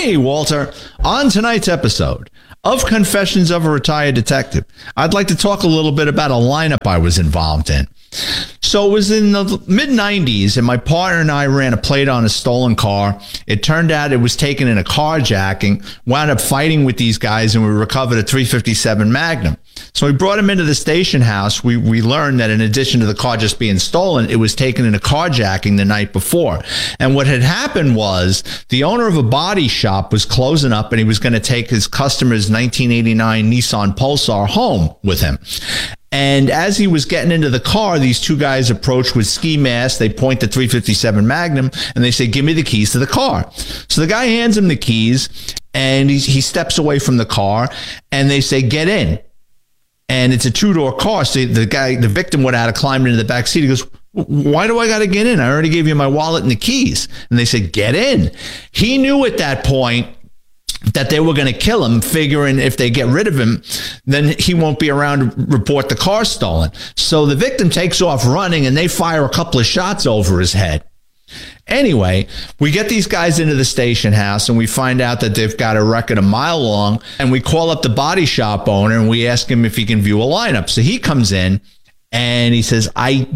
Hey, Walter. On tonight's episode of Confessions of a Retired Detective, I'd like to talk a little bit about a lineup I was involved in. So it was in the mid-90s, and my partner and I ran a plate on a stolen car. It turned out it was taken in a carjacking, wound up fighting with these guys, and we recovered a .357 Magnum. So we brought him into the station house. We learned that in addition to the car just being stolen, it was taken in a carjacking the night before. And what had happened was the owner of a body shop was closing up, and he was going to take his customer's 1989 Nissan Pulsar home with him. And as he was getting into the car, these two guys approached with ski masks. They point the .357 Magnum, and they say, "Give me the keys to the car." So the guy hands him the keys, and he steps away from the car, and they say, "Get in." And it's a two-door car. So the victim would have climbed into the back seat. He goes, "Why do I got to get in? I already gave you my wallet and the keys." And they said, "Get in." He knew at that point that they were going to kill him, figuring if they get rid of him, then he won't be around to report the car stolen. So the victim takes off running, and they fire a couple of shots over his head. Anyway, we get these guys into the station house, and we find out that they've got a record a mile long, and we call up the body shop owner, and we ask him if he can view a lineup. So he comes in, and he says,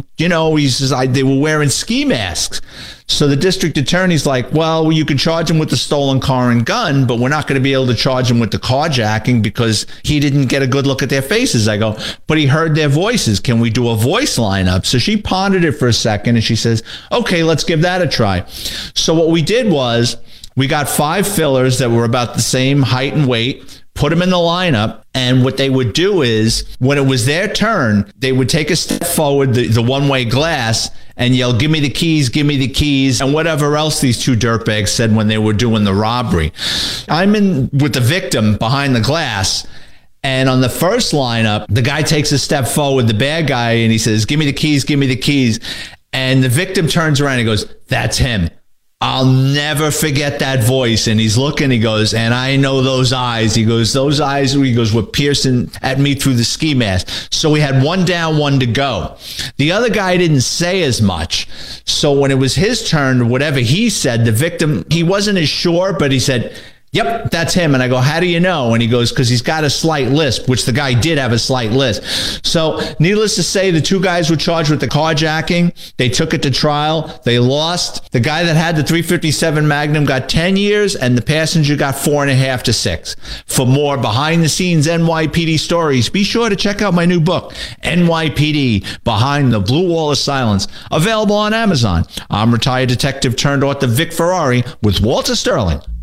they were wearing ski masks. So the district attorney's like, well, you can charge him with the stolen car and gun, but we're not going to be able to charge him with the carjacking because he didn't get a good look at their faces. I go, but he heard their voices. Can we do a voice lineup? So she pondered it for a second, and she says, okay, let's give that a try. So what we did was we got 5 fillers that were about the same height and weight, put them in the lineup, and what they would do is, when it was their turn, they would take a step forward, the one-way glass, and yell, "Give me the keys," and whatever else these two dirtbags said when they were doing the robbery. I'm in with the victim behind the glass, and on the first lineup, the guy takes a step forward, the bad guy, and he says, "Give me the keys," and the victim turns around and goes, "That's him. I'll never forget that voice." And he's looking, he goes, "And I know those eyes." He goes, "Those eyes," he goes, "were piercing at me through the ski mask." So we had one down, one to go. The other guy didn't say as much. So when it was his turn, whatever he said, the victim, he wasn't as sure, but he said, "Yep, that's him." And I go, "How do you know?" And he goes, "Because he's got a slight lisp," which the guy did have a slight lisp. So needless to say, the two guys were charged with the carjacking. They took it to trial. They lost. The guy that had the .357 Magnum got 10 years, and the passenger got 4.5 to 6. For more behind-the-scenes NYPD stories, be sure to check out my new book, NYPD Behind the Blue Wall of Silence, available on Amazon. I'm retired detective turned author Vic Ferrari with Walter Sterling.